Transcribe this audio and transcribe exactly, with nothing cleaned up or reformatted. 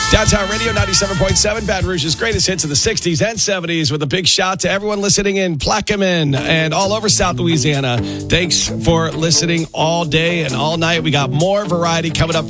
Downtown Radio ninety-seven point seven, Baton Rouge's greatest hits of the sixties and seventies, with a big shout to everyone listening in Plaquemine and all over South Louisiana. Thanks for listening all day and all night. We got more variety coming up.